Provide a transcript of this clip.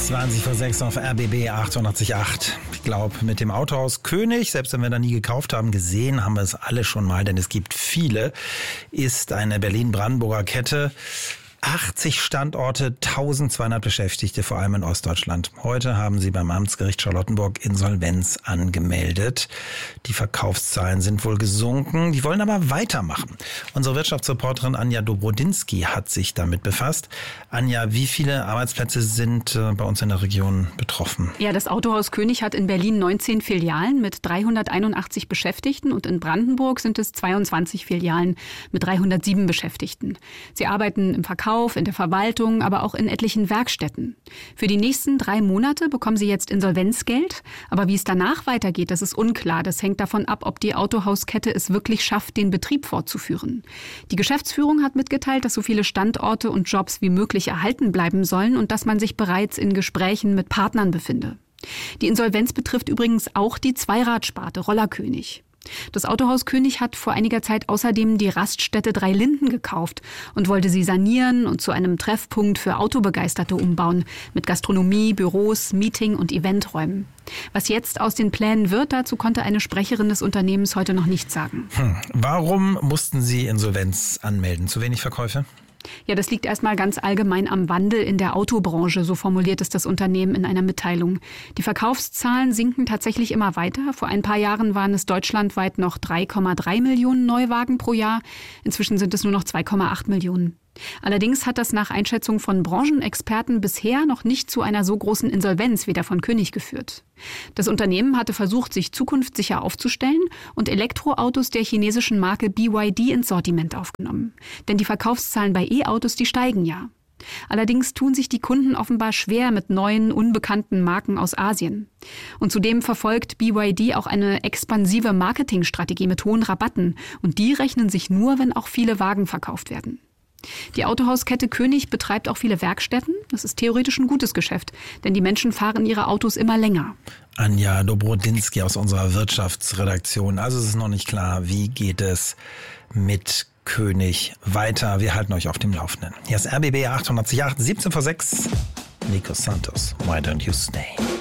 20:06 auf RBB 88.8. Ich glaube, mit dem Autohaus König, selbst wenn wir da nie gekauft haben, gesehen haben wir es alle schon mal, denn es gibt viele, ist eine Berlin-Brandenburger Kette. 80 Standorte, 1200 Beschäftigte, vor allem in Ostdeutschland. Heute haben sie beim Amtsgericht Charlottenburg Insolvenz angemeldet. Die Verkaufszahlen sind wohl gesunken, die wollen aber weitermachen. Unsere Wirtschaftsreporterin Anja Dobrodinsky hat sich damit befasst. Anja, wie viele Arbeitsplätze sind bei uns in der Region betroffen? Ja, das Autohaus König hat in Berlin 19 Filialen mit 381 Beschäftigten und in Brandenburg sind es 22 Filialen mit 307 Beschäftigten. Sie arbeiten im Verkauf, in der Verwaltung, aber auch in etlichen Werkstätten. Für die nächsten 3 Monate bekommen sie jetzt Insolvenzgeld. Aber wie es danach weitergeht, das ist unklar. Das hängt davon ab, ob die Autohauskette es wirklich schafft, den Betrieb fortzuführen. Die Geschäftsführung hat mitgeteilt, dass so viele Standorte und Jobs wie möglich erhalten bleiben sollen und dass man sich bereits in Gesprächen mit Partnern befinde. Die Insolvenz betrifft übrigens auch die Zweiradsparte Roller König. Das Autohaus König hat vor einiger Zeit außerdem die Raststätte Drei Linden gekauft und wollte sie sanieren und zu einem Treffpunkt für Autobegeisterte umbauen, mit Gastronomie, Büros, Meeting- und Eventräumen. Was jetzt aus den Plänen wird, dazu konnte eine Sprecherin des Unternehmens heute noch nichts sagen. Warum mussten Sie Insolvenz anmelden? Zu wenig Verkäufe? Ja, das liegt erstmal ganz allgemein am Wandel in der Autobranche, so formuliert es das Unternehmen in einer Mitteilung. Die Verkaufszahlen sinken tatsächlich immer weiter. Vor ein paar Jahren waren es deutschlandweit noch 3,3 Millionen Neuwagen pro Jahr. Inzwischen sind es nur noch 2,8 Millionen. Allerdings hat das nach Einschätzung von Branchenexperten bisher noch nicht zu einer so großen Insolvenz wie der von König geführt. Das Unternehmen hatte versucht, sich zukunftssicher aufzustellen und Elektroautos der chinesischen Marke BYD ins Sortiment aufgenommen. Denn die Verkaufszahlen bei E-Autos, die steigen ja. Allerdings tun sich die Kunden offenbar schwer mit neuen, unbekannten Marken aus Asien. Und zudem verfolgt BYD auch eine expansive Marketingstrategie mit hohen Rabatten. Und die rechnen sich nur, wenn auch viele Wagen verkauft werden. Die Autohauskette König betreibt auch viele Werkstätten. Das ist theoretisch ein gutes Geschäft, denn die Menschen fahren ihre Autos immer länger. Anja Dobrodinsky aus unserer Wirtschaftsredaktion. Also es ist noch nicht klar, wie geht es mit König weiter. Wir halten euch auf dem Laufenden. Hier ist RBB 88.8, 17:06. Nico Santos, Why Don't You Stay?